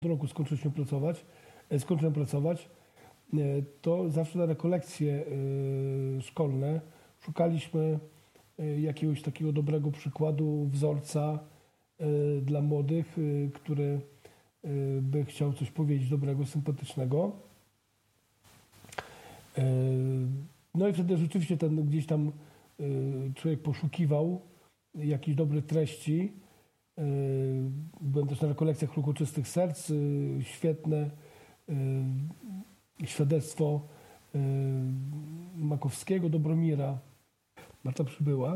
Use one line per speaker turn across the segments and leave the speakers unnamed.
roku skończyłem pracować, to zawsze na rekolekcje szkolne szukaliśmy jakiegoś takiego dobrego przykładu, wzorca dla młodych, który by chciał coś powiedzieć dobrego, sympatycznego. No i wtedy rzeczywiście gdzieś tam człowiek poszukiwał jakichś dobrych treści. Byłem też na rekolekcjach Ruchu Czystych Serc, świetne świadectwo Makowskiego, Dobromira. Marta przybyła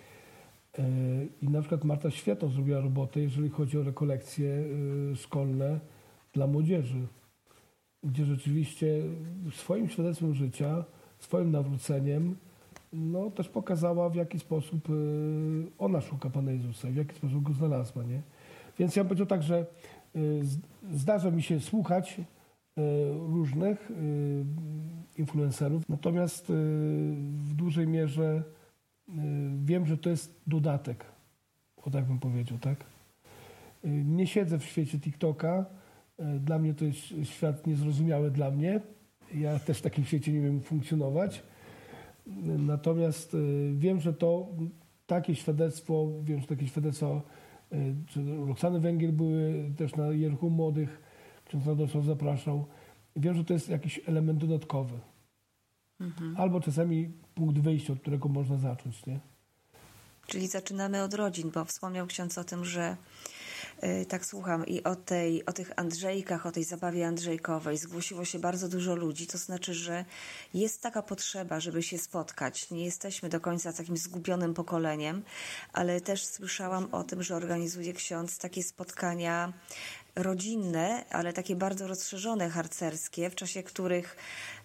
i na przykład Marta świetną zrobiła robotę, jeżeli chodzi o rekolekcje szkolne dla młodzieży, gdzie rzeczywiście swoim świadectwem życia, swoim nawróceniem też pokazała, w jaki sposób ona szuka Pana Jezusa, w jaki sposób Go znalazła. Nie? Więc ja bym powiedział tak, że zdarza mi się słuchać różnych influencerów, natomiast w dużej mierze wiem, że to jest dodatek, o tak bym powiedział, tak? Nie siedzę w świecie TikToka, dla mnie to jest świat niezrozumiały dla mnie, ja też w takim świecie nie wiem funkcjonować, natomiast wiem, że takie świadectwo, czy Roxany Węgiel były też na Jerichu Młodych, ksiądz Radosław zapraszał. Wiem, że to jest jakiś element dodatkowy. Albo czasami punkt wyjścia, od którego można zacząć, nie?
Czyli zaczynamy od rodzin, bo wspomniał ksiądz o tym, że tak słucham i o tych Andrzejkach, o tej zabawie andrzejkowej zgłosiło się bardzo dużo ludzi. To znaczy, że jest taka potrzeba, żeby się spotkać. Nie jesteśmy do końca takim zgubionym pokoleniem, ale też słyszałam o tym, że organizuje ksiądz takie spotkania rodzinne, ale takie bardzo rozszerzone, harcerskie, w czasie których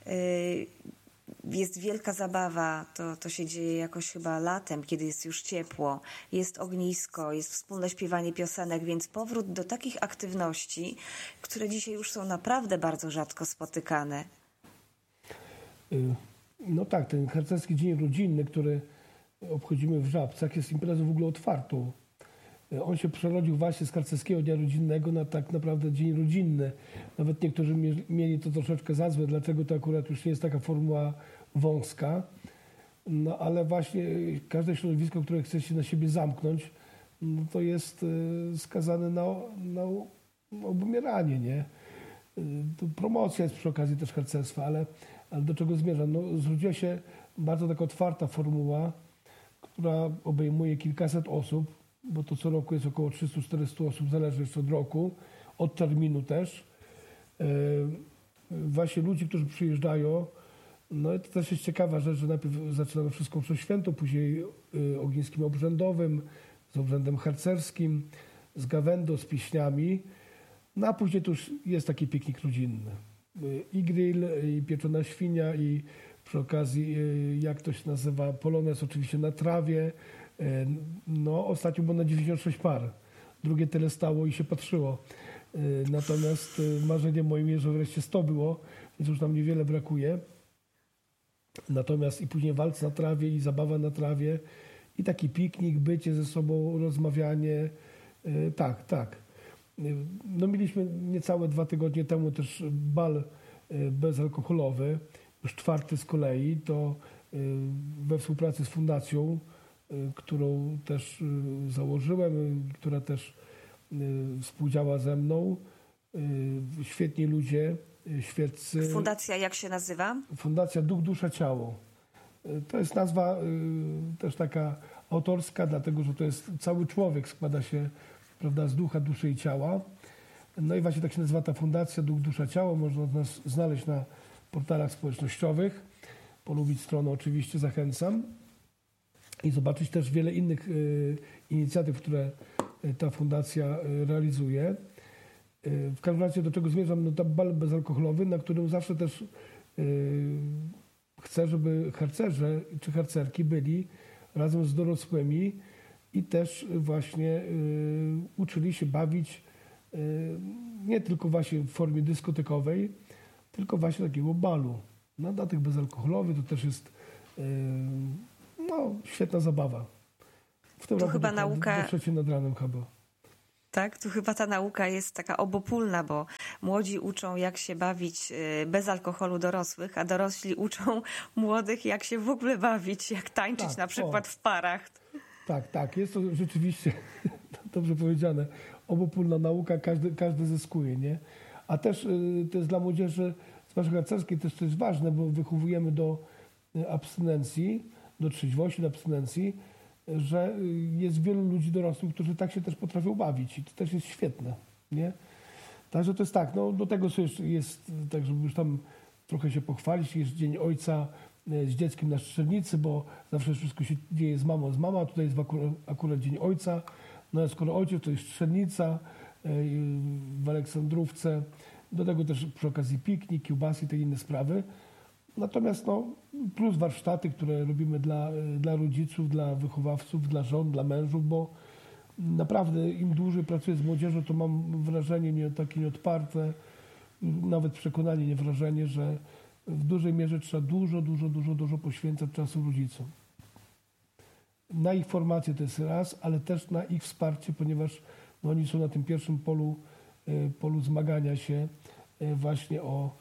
jest wielka zabawa, to się dzieje jakoś chyba latem, kiedy jest już ciepło, jest ognisko, jest wspólne śpiewanie piosenek, więc powrót do takich aktywności, które dzisiaj już są naprawdę bardzo rzadko spotykane.
No tak, ten harcerski dzień rodzinny, który obchodzimy w Żabcach, jest imprezą w ogóle otwartą. On się przerodził właśnie z harcerskiego dnia rodzinnego na tak naprawdę dzień rodzinny. Nawet niektórzy mieli to troszeczkę za złe, dlaczego to akurat już nie jest taka formuła wąska. No ale właśnie każde środowisko, które chce się na siebie zamknąć, to jest skazane na obumieranie, nie? To promocja jest przy okazji też harcerstwa, ale do czego zmierzam? Zrodziła się bardzo taka otwarta formuła, która obejmuje kilkaset osób, bo to co roku jest około 300-400 osób, zależy jeszcze od roku, od terminu też. Właśnie ludzi, którzy przyjeżdżają, no i to też jest ciekawa rzecz, że najpierw zaczynamy wszystko przez święto, później ogniskiem obrzędowym, z obrzędem harcerskim, z gawędą, z pieśniami, no a później to już jest taki piknik rodzinny. I grill, i pieczona świnia, i przy okazji, jak to się nazywa, polonez oczywiście na trawie. No, ostatnio było na 96 par. Drugie tyle stało i się patrzyło. Natomiast marzenie moim jest, że wreszcie 100 było, więc już nam niewiele brakuje. Natomiast i później walc na trawie, i zabawa na trawie, i taki piknik, bycie ze sobą, rozmawianie. Tak. No, mieliśmy niecałe 2 tygodnie temu też bal bezalkoholowy, już 4 z kolei, to we współpracy z fundacją, którą też założyłem, która też współdziała ze mną. Świetni ludzie, świeccy.
Fundacja jak się nazywa?
Fundacja Duch, Dusza, Ciało. To jest nazwa też taka autorska, dlatego że to jest cały człowiek, składa się, prawda, z ducha, duszy i ciała. No i właśnie tak się nazywa ta fundacja Duch, Dusza, Ciało. Można nas znaleźć na portalach społecznościowych. Polubić stronę oczywiście zachęcam. I zobaczyć też wiele innych inicjatyw, które ta fundacja realizuje. W każdym razie do czego zmierzam? No, to bal bezalkoholowy, na którym zawsze też chcę, żeby harcerze czy harcerki byli razem z dorosłymi i też właśnie uczyli się bawić nie tylko właśnie w formie dyskotekowej, tylko właśnie takiego balu. No, dla tych bezalkoholowy to też jest świetna zabawa. W tym
to
roku
chyba nauka...
do 3 nad ranem chyba.
Tak, tu chyba ta nauka jest taka obopólna, bo młodzi uczą, jak się bawić bez alkoholu dorosłych, a dorośli uczą młodych, jak się w ogóle bawić, jak tańczyć
Tak,
na przykład w parach.
Tak, jest to rzeczywiście dobrze powiedziane. Obopólna nauka, każdy zyskuje, nie? A też to jest dla młodzieży, zwłaszcza harcerskiej, też to jest ważne, bo wychowujemy do abstynencji, do trzeźwości, do abstynencji, że jest wielu ludzi dorosłych, którzy tak się też potrafią bawić i to też jest świetne, nie? Także to jest tak, no do tego jest tak, żeby już tam trochę się pochwalić, jest Dzień Ojca z dzieckiem na strzelnicy, bo zawsze wszystko się dzieje z mamą, a tutaj jest akurat Dzień Ojca, no a skoro ojciec to jest strzelnica w Aleksandrówce, do tego też przy okazji piknik, kiełbasy i te inne sprawy. Natomiast no, plus warsztaty, które robimy dla rodziców, dla wychowawców, dla żon, dla mężów, bo naprawdę im dłużej pracuję z młodzieżą, to mam wrażenie takie nieodparte, nawet przekonanie, nie wrażenie, że w dużej mierze trzeba dużo poświęcać czasu rodzicom. Na ich formację to jest raz, ale też na ich wsparcie, ponieważ no, oni są na tym pierwszym polu zmagania się właśnie o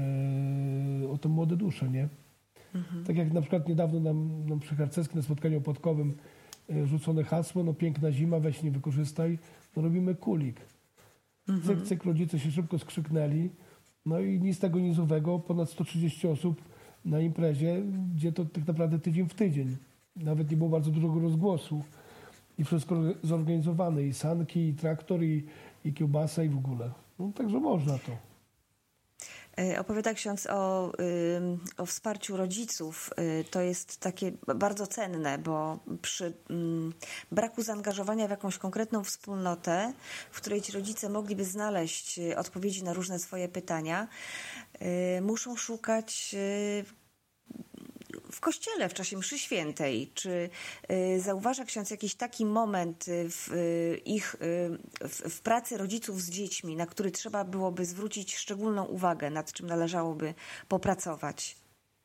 te młode dusze, nie? Mhm. Tak jak na przykład niedawno nam przy harcerskim na spotkaniu opłatkowym rzucone hasło, no piękna zima, weź nie wykorzystaj, no robimy kulik. Mhm. Cyk, rodzice się szybko skrzyknęli, no i nic tego nizowego, ponad 130 osób na imprezie, gdzie to tak naprawdę tydzień w tydzień. Nawet nie było bardzo dużego rozgłosu i wszystko zorganizowane, i sanki, i traktor, i kiełbasa, i w ogóle. No także można to.
Opowiada ksiądz o wsparciu rodziców. To jest takie bardzo cenne, bo przy braku zaangażowania w jakąś konkretną wspólnotę, w której ci rodzice mogliby znaleźć odpowiedzi na różne swoje pytania, muszą szukać w kościele w czasie mszy świętej. Czy zauważa ksiądz jakiś taki moment w pracy rodziców z dziećmi, na który trzeba byłoby zwrócić szczególną uwagę, nad czym należałoby popracować?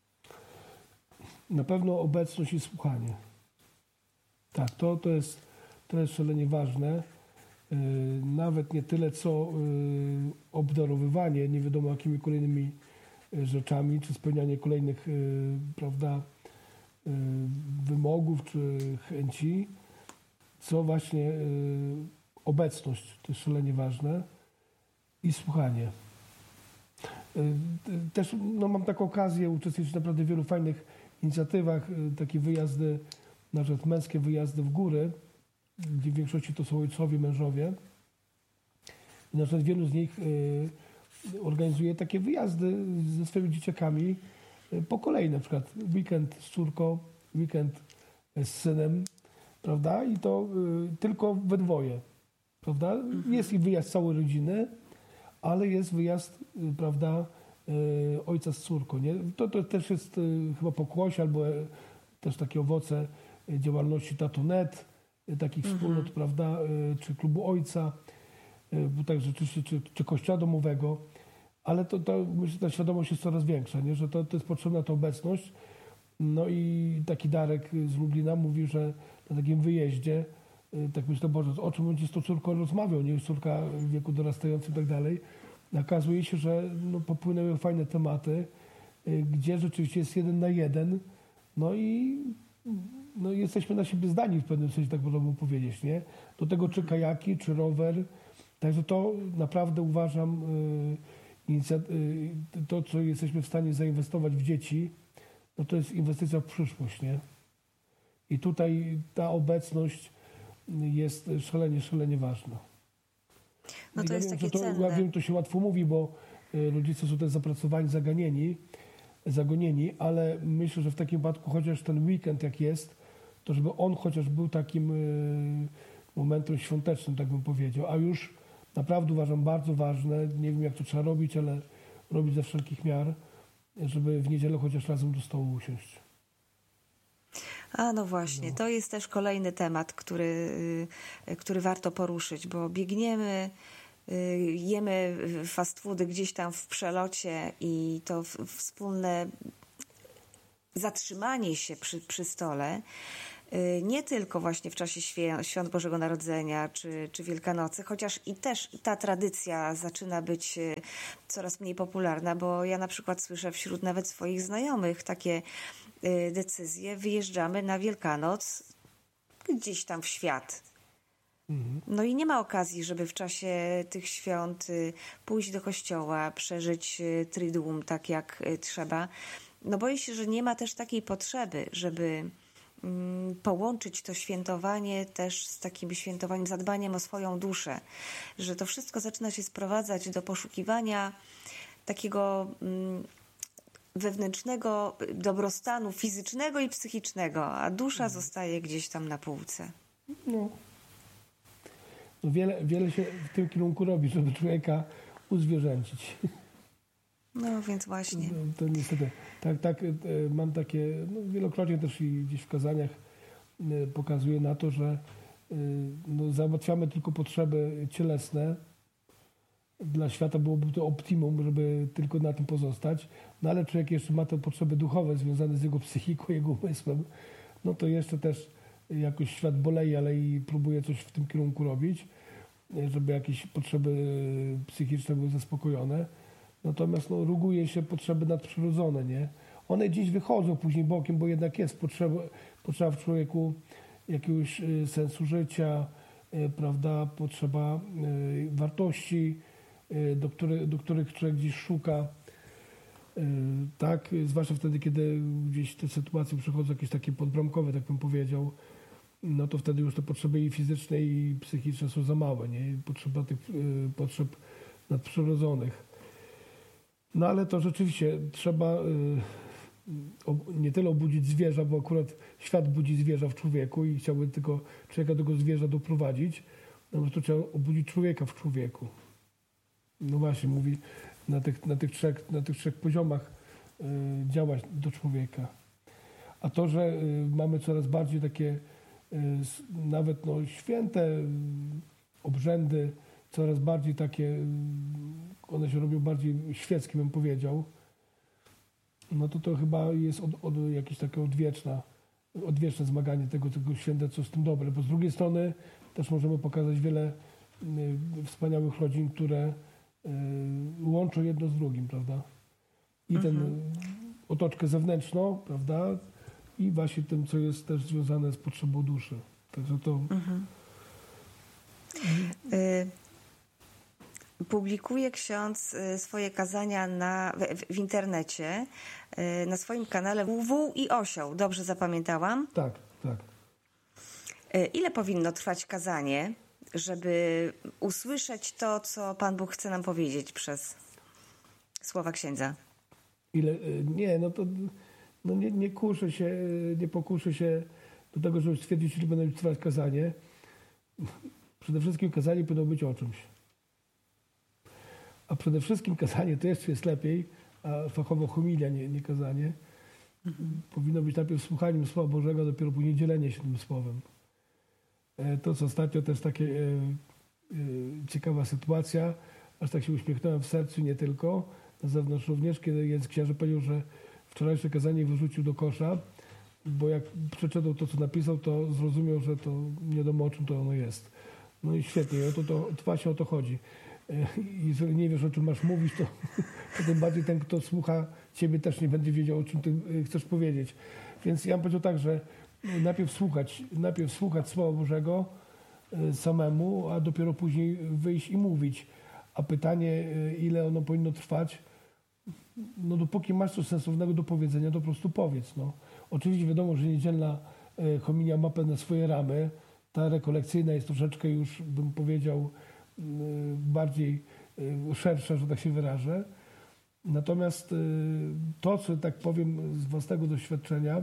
Na pewno obecność i słuchanie. Tak, to jest szalenie ważne. Nawet nie tyle co obdarowywanie, nie wiadomo jakimi kolejnymi rzeczami, czy spełnianie kolejnych, prawda, wymogów, czy chęci, co właśnie obecność, to jest szalenie ważne, i słuchanie. Też no, mam taką okazję uczestniczyć naprawdę w wielu fajnych inicjatywach, takie wyjazdy, na przykład męskie wyjazdy w góry, gdzie w większości to są ojcowie, mężowie. I na przykład wielu z nich organizuje takie wyjazdy ze swoimi dzieciakami po kolei, na przykład weekend z córką, weekend z synem, prawda? I to tylko we dwoje, prawda? Jest i wyjazd całej rodziny, ale jest wyjazd, prawda, ojca z córką, nie? To też jest chyba pokłosie albo też takie owoce działalności Tato.net, takich wspólnot, prawda, czy klubu ojca, także czy kościoła domowego, ale to myślę, ta świadomość jest coraz większa, nie? Że to jest potrzebna ta obecność. No i taki Darek z Lublina mówi, że na takim wyjeździe, tak myślę, Boże, o czym będzie z tą córką rozmawiał, nie? Córka w wieku dorastającym i tak dalej. Okazuje się, że no, popłynęły fajne tematy, gdzie rzeczywiście jest 1 na 1, no i no, jesteśmy na siebie zdani w pewnym sensie, tak można by powiedzieć, nie? Do tego czy kajaki, czy rower. Także to naprawdę uważam, to co jesteśmy w stanie zainwestować w dzieci, no to jest inwestycja w przyszłość, nie? I tutaj ta obecność jest szalenie ważna.
No to jest takie cenne.
Ja wiem, to się łatwo mówi, bo rodzice są też zapracowani, zagonieni, ale myślę, że w takim wypadku chociaż ten weekend jak jest, to żeby on chociaż był takim momentem świątecznym, tak bym powiedział. A już naprawdę uważam bardzo ważne, nie wiem jak to trzeba robić, ale robić ze wszelkich miar, żeby w niedzielę chociaż razem do stołu usiąść.
A no właśnie, to jest też kolejny temat, który warto poruszyć, bo biegniemy, jemy fast foody gdzieś tam w przelocie i to wspólne zatrzymanie się przy stole nie tylko właśnie w czasie świąt Bożego Narodzenia czy Wielkanocy, chociaż i też ta tradycja zaczyna być coraz mniej popularna, bo ja na przykład słyszę wśród nawet swoich znajomych takie decyzje, wyjeżdżamy na Wielkanoc gdzieś tam w świat. No i nie ma okazji, żeby w czasie tych świąt pójść do kościoła, przeżyć Triduum tak jak trzeba. No boję się, że nie ma też takiej potrzeby, żeby połączyć to świętowanie też z takim świętowaniem, zadbaniem o swoją duszę. Że to wszystko zaczyna się sprowadzać do poszukiwania takiego wewnętrznego dobrostanu fizycznego i psychicznego, a dusza zostaje gdzieś tam na półce.
No, wiele się w tym kierunku robi, żeby człowieka uzwierzęcić.
No więc właśnie.
To niestety, tak mam takie, wielokrotnie też i gdzieś w kazaniach pokazuję na to, że załatwiamy tylko potrzeby cielesne. Dla świata byłoby to optimum, żeby tylko na tym pozostać. No ale człowiek jeszcze ma te potrzeby duchowe związane z jego psychiką, jego umysłem. No to jeszcze też jakoś świat boleje, ale i próbuje coś w tym kierunku robić, żeby jakieś potrzeby psychiczne były zaspokojone. Natomiast ruguje się potrzeby nadprzyrodzone, nie? One dziś wychodzą później bokiem, bo jednak jest potrzeba w człowieku jakiegoś sensu życia, prawda, potrzeba wartości, do których człowiek gdzieś szuka. Tak, zwłaszcza wtedy, kiedy gdzieś te sytuacje przychodzą jakieś takie podbramkowe, tak bym powiedział, no to wtedy już te potrzeby i fizyczne, i psychiczne są za małe, nie? Potrzeba tych potrzeb nadprzyrodzonych. No ale to rzeczywiście trzeba nie tyle obudzić zwierza, bo akurat świat budzi zwierza w człowieku i chciałby tylko człowieka do tego zwierza doprowadzić, no to trzeba obudzić człowieka w człowieku. No właśnie, mówi na tych trzech poziomach działać do człowieka. A to, że mamy coraz bardziej takie nawet święte obrzędy, coraz bardziej takie, one się robią bardziej świeckie, bym powiedział, no to chyba jest jakieś takie odwieczne zmaganie tego święta, co z tym dobre. Bo z drugiej strony też możemy pokazać wiele wspaniałych rodzin, które łączą jedno z drugim, prawda? I ten otoczkę zewnętrzną, prawda? I właśnie tym, co jest też związane z potrzebą duszy. Także to...
Publikuje ksiądz swoje kazania w internecie, na swoim kanale Wół i Osioł. Dobrze zapamiętałam?
Tak.
Ile powinno trwać kazanie, żeby usłyszeć to, co Pan Bóg chce nam powiedzieć przez słowa księdza?
Ile? Nie, nie kuszę się, nie pokuszę się do tego, żeby stwierdzić, ile będą trwać kazanie. Przede wszystkim kazanie powinno być o czymś. A przede wszystkim kazanie to jeszcze jest lepiej, a fachowo homilia, nie kazanie. Powinno być najpierw słuchaniem Słowa Bożego, a dopiero później dzielenie się tym Słowem. To, co ostatnio też takie ciekawa sytuacja, aż tak się uśmiechnąłem w sercu, nie tylko, na zewnątrz również, kiedy jeden książę powiedział, że wczorajsze kazanie wyrzucił do kosza, bo jak przeczytał to, co napisał, to zrozumiał, że to nie wiadomo, o czym to ono jest. No i świetnie, to właśnie o to chodzi. Jeżeli nie wiesz, o czym masz mówić, to tym bardziej ten, kto słucha ciebie, też nie będzie wiedział, o czym ty chcesz powiedzieć. Więc ja bym powiedział tak, że najpierw słuchać Słowa Bożego samemu, a dopiero później wyjść i mówić. A pytanie, ile ono powinno trwać, no dopóki masz coś sensownego do powiedzenia, to po prostu powiedz. No. Oczywiście wiadomo, że niedzielna homilia ma pewne swoje ramy. Ta rekolekcyjna jest troszeczkę już, bym powiedział, bardziej szersza, że tak się wyrażę. Natomiast to, co tak powiem z własnego doświadczenia,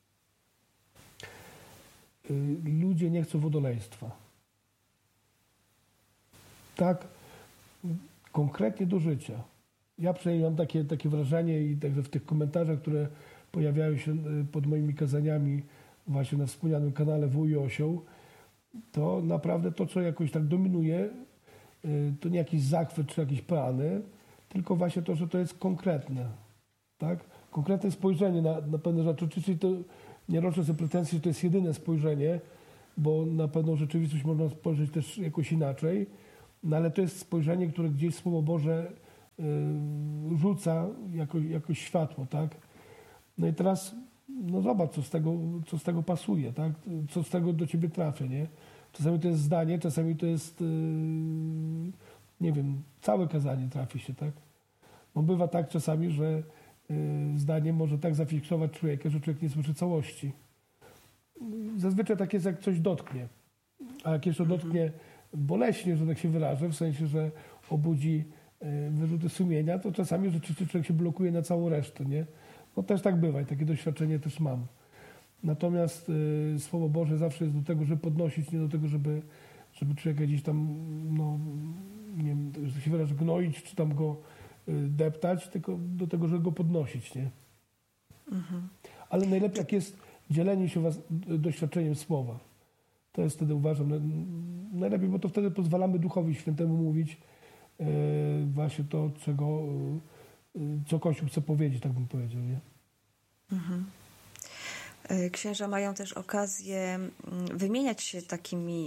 ludzie nie chcą wodoleństwa. Tak, konkretnie do życia. Ja przynajmniej mam takie wrażenie i także w tych komentarzach, które pojawiają się pod moimi kazaniami właśnie na wspomnianym kanale Wół i Osioł, to naprawdę to, co jakoś tak dominuje, to nie jakiś zachwyt czy jakieś plany, tylko właśnie to, że to jest konkretne. Tak? Konkretne spojrzenie na pewne rzeczy. Czyli to nie roczę sobie pretensji, że to jest jedyne spojrzenie, bo na pewną rzeczywistość można spojrzeć też jakoś inaczej, no ale to jest spojrzenie, które gdzieś Słowo Boże rzuca jakoś światło, tak? No i teraz no zobacz, co z tego pasuje, tak? Co z tego do ciebie trafia, nie? Czasami to jest zdanie, czasami to jest, nie wiem, całe kazanie trafi się, tak? Bo bywa tak czasami, że zdanie może tak zafiksować człowieka, że człowiek nie słyszy całości. Zazwyczaj tak jest, jak coś dotknie. A jak jeszcze dotknie boleśnie, że tak się wyrażę, w sensie, że obudzi wyrzuty sumienia, to czasami rzeczywiście człowiek się blokuje na całą resztę, nie? No też tak bywa i takie doświadczenie też mam. Natomiast Słowo Boże zawsze jest do tego, żeby podnosić, nie do tego, żeby człowieka gdzieś tam, no, nie wiem, że się wyrażę, gnoić, czy tam go deptać, tylko do tego, żeby go podnosić, nie? Ale najlepiej, jak jest dzielenie się doświadczeniem Słowa. To jest wtedy, uważam, najlepiej, bo to wtedy pozwalamy Duchowi Świętemu mówić właśnie to, co Kościół chce powiedzieć, tak bym powiedział, nie?
Księża mają też okazję wymieniać się takimi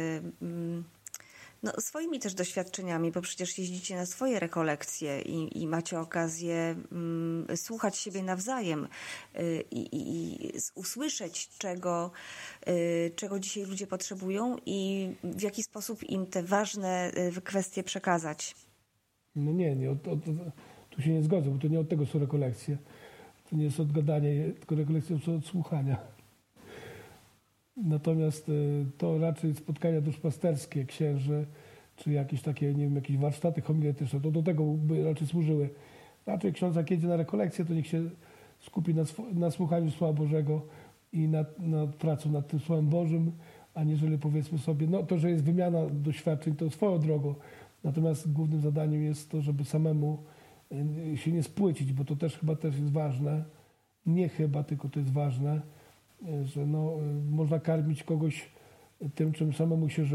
no, swoimi też doświadczeniami, bo przecież jeździcie na swoje rekolekcje i macie okazję słuchać siebie nawzajem i usłyszeć, czego dzisiaj ludzie potrzebują i w jaki sposób im te ważne kwestie przekazać.
No nie, tu się nie zgodzę, bo to nie od tego są rekolekcje. To nie jest od gadania, tylko rekolekcje są od słuchania. Natomiast to raczej spotkania duszpasterskie księży, czy jakieś takie, nie wiem, jakieś warsztaty homiletyczne, to do tego by raczej służyły. Raczej ksiądz, jak jedzie na rekolekcję, to niech się skupi na słuchaniu Słowa Bożego i nad pracą nad tym Słowem Bożym, aniżeli powiedzmy sobie, no to, że jest wymiana doświadczeń, to swoją drogą. Natomiast głównym zadaniem jest to, żeby samemu się nie spłycić, bo to też chyba jest ważne. Nie chyba, tylko to jest ważne, że no, można karmić kogoś tym, czym samemu się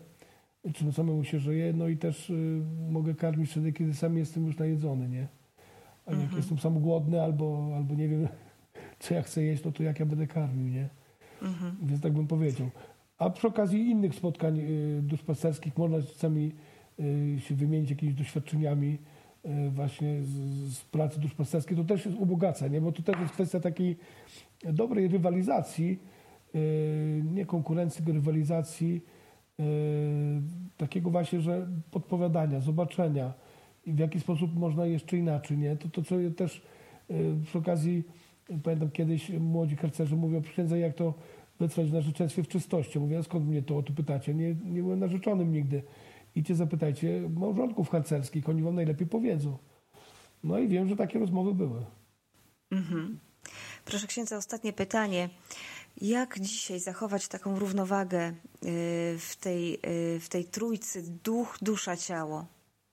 żyje, no i też mogę karmić wtedy, kiedy sam jestem już najedzony, nie? A jak jestem sam głodny albo nie wiem, co ja chcę jeść, no to jak ja będę karmił, nie? Więc tak bym powiedział. A przy okazji innych spotkań duszpasterskich można czasami się wymienić jakimiś doświadczeniami właśnie z pracy duszpasterskiej. To też jest ubogaca, nie? Bo to też jest kwestia takiej dobrej rywalizacji, nie konkurencji, tylko rywalizacji, takiego właśnie, że podpowiadania, zobaczenia i w jaki sposób można jeszcze inaczej, nie? To co też przy okazji, pamiętam kiedyś młodzi harcerze mówią, księdza, jak to wytrwać w narzeczeństwie w czystości. Mówię, a skąd mnie to o to pytacie? Nie byłem narzeczonym nigdy. Idźcie, zapytajcie małżonków harcerskich, oni wam najlepiej powiedzą. No i wiem, że takie rozmowy były.
Proszę księdza, ostatnie pytanie. Jak dzisiaj zachować taką równowagę w tej trójcy duch, dusza, ciało?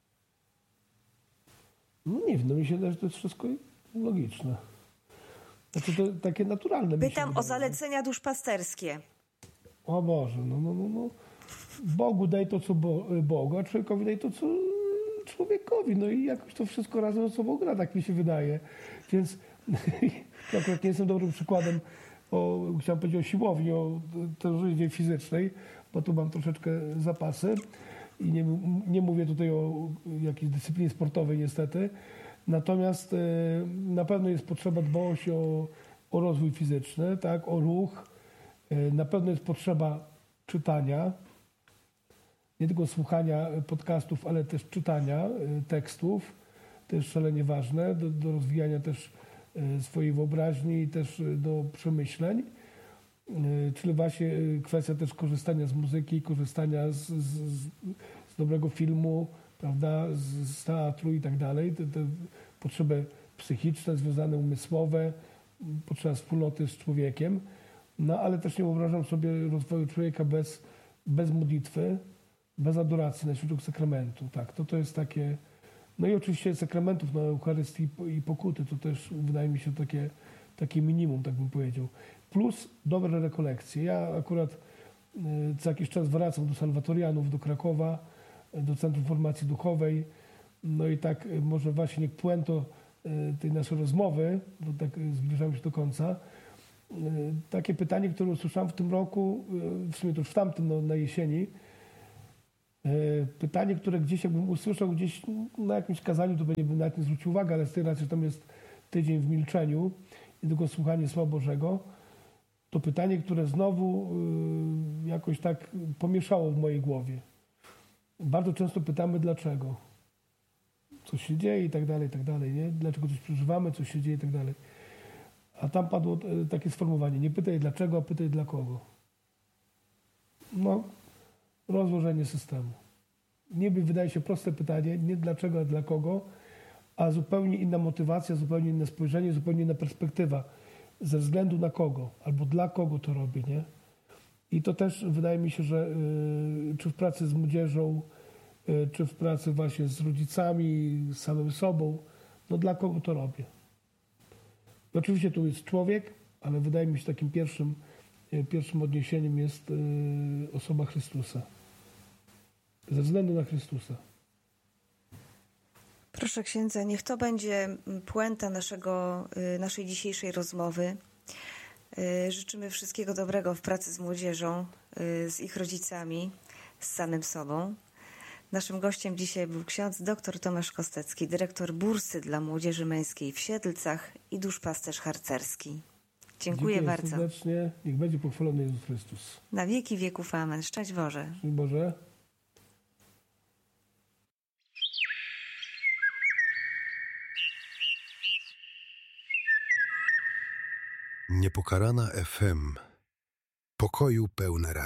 No nie wiem, no mi się wydaje, że to jest wszystko logiczne. Znaczy to takie naturalne.
Pytam o zalecenia duszpasterskie.
O Boże, no. Bogu daj to, co Bogu, a człowiekowi daj to, co człowiekowi. No i jakoś to wszystko razem ze sobą gra, tak mi się wydaje. Więc ja akurat nie jestem dobrym przykładem, chciałem powiedzieć o siłowni, o życie fizycznej, bo tu mam troszeczkę zapasy i nie mówię tutaj o jakiejś dyscyplinie sportowej niestety. Natomiast na pewno jest potrzeba dbałość o rozwój fizyczny, tak, o ruch. Na pewno jest potrzeba czytania, nie tylko słuchania podcastów, ale też czytania tekstów. To jest szalenie ważne do rozwijania też swojej wyobraźni i też do przemyśleń. Czyli właśnie kwestia też korzystania z muzyki, korzystania z dobrego filmu, prawda, z teatru i tak dalej. Te potrzeby psychiczne, związane umysłowe, potrzeba wspólnoty z człowiekiem. No ale też nie wyobrażam sobie rozwoju człowieka bez modlitwy, bez adoracji na świętych sakramentu. Tak, to jest takie... No i oczywiście sakramentów na Eucharystii i pokuty, to też wydaje mi się takie minimum, tak bym powiedział. Plus dobre rekolekcje. Ja akurat co jakiś czas wracam do Salwatorianów, do Krakowa, do Centrum Formacji Duchowej. No i tak może właśnie puento tej naszej rozmowy, bo tak zbliżamy się do końca, takie pytanie, które usłyszałem w tym roku, w sumie to już w tamtym, na jesieni. Pytanie, które gdzieś jakbym usłyszał gdzieś na jakimś kazaniu, to bym nawet nie zwrócił uwagi, ale z tej racji, że tam jest tydzień w milczeniu i tylko słuchanie Słowa Bożego, to pytanie, które znowu jakoś tak pomieszało w mojej głowie. Bardzo często pytamy dlaczego. Co się dzieje i tak dalej, nie? Dlaczego coś przeżywamy, co się dzieje i tak dalej. A tam padło takie sformułowanie, nie pytaj dlaczego, a pytaj dla kogo. No, rozłożenie systemu. Niby wydaje się proste pytanie, nie dlaczego, a dla kogo, a zupełnie inna motywacja, zupełnie inne spojrzenie, zupełnie inna perspektywa. Ze względu na kogo, albo dla kogo to robię, nie? I to też wydaje mi się, że czy w pracy z młodzieżą, czy w pracy właśnie z rodzicami, z samym sobą, no dla kogo to robię. I oczywiście tu jest człowiek, ale wydaje mi się takim pierwszym odniesieniem jest osoba Chrystusa. Ze względu na Chrystusa.
Proszę księdza, niech to będzie puenta naszej dzisiejszej rozmowy. Życzymy wszystkiego dobrego w pracy z młodzieżą, z ich rodzicami, z samym sobą. Naszym gościem dzisiaj był ksiądz dr Tomasz Kostecki, dyrektor bursy dla młodzieży męskiej w Siedlcach i duszpasterz harcerski. Dziękuję bardzo.
Serdecznie. Niech będzie pochwalony Jezus Chrystus.
Na wieki wieków. Amen. Szczęść Boże.
Szczęść Boże.
Niepokalana FM. Pokoju pełne